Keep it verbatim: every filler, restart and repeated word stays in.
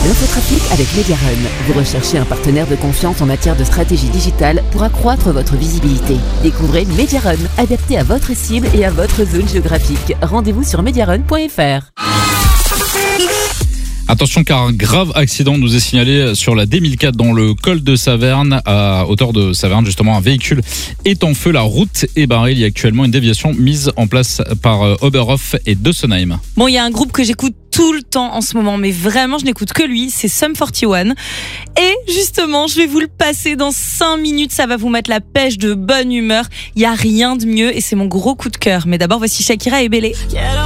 L'infotrafic avec Mediarun. Vous recherchez un partenaire de confiance en matière de stratégie digitale pour accroître votre visibilité. Découvrez Mediarun, adapté à votre cible et à votre zone géographique. Rendez-vous sur mediarun point f r. Attention car un grave accident nous est signalé sur la D mille quatre dans le col de Saverne, à hauteur de Saverne. Justement, un véhicule est en feu, la route est barrée. Il y a actuellement une déviation mise en place par Oberhof et Dossenheim. Bon, il y a un groupe que j'écoute tout le temps en ce moment, mais vraiment je n'écoute que lui, c'est Sum quarante et un. Et justement, je vais vous le passer dans cinq minutes, ça va vous mettre la pêche de bonne humeur. Il n'y a rien de mieux et c'est mon gros coup de cœur. Mais d'abord, voici Shakira et Bélé.